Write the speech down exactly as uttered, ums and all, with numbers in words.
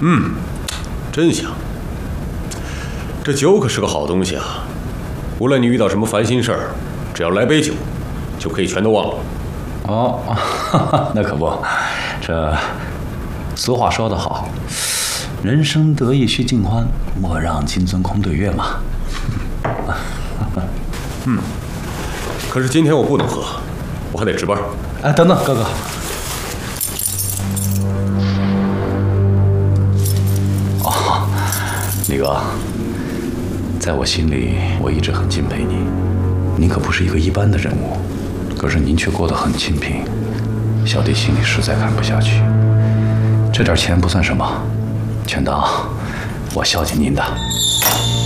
嗯，真香。这酒可是个好东西啊，无论你遇到什么烦心事儿，只要来杯酒，就可以全都忘了。 哦，那可不，这俗话说得好，人生得意须尽欢，莫让金樽空对月嘛。 嗯，可是今天我不能喝，我还得值班。 哎，等等，哥哥。哦，李哥，在我心里，我一直很敬佩你。您可不是一个一般的人物，可是您却过得很清贫，小弟心里实在看不下去。这点钱不算什么，全当我孝敬您的。